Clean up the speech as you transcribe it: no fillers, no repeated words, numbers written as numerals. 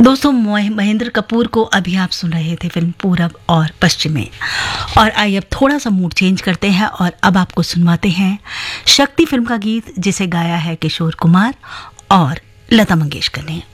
दोस्तों, महेंद्र कपूर को अभी आप सुन रहे थे फिल्म पूरब और पश्चिम में। और आइए अब थोड़ा सा मूड चेंज करते हैं और अब आपको सुनवाते हैं शक्ति फिल्म का गीत, जिसे गाया है किशोर कुमार और लता मंगेशकर ने।